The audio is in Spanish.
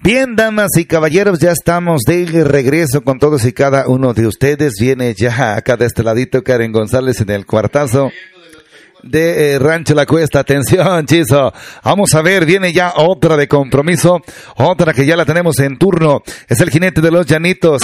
Bien, damas y caballeros, ya estamos de regreso con todos y cada uno de ustedes. Viene ya acá de este ladito Karen González en el cuartazo de Rancho La Cuesta. Atención, Chizo. Vamos a ver, viene ya otra de compromiso, otra que ya la tenemos en turno. Es el jinete de los llanitos.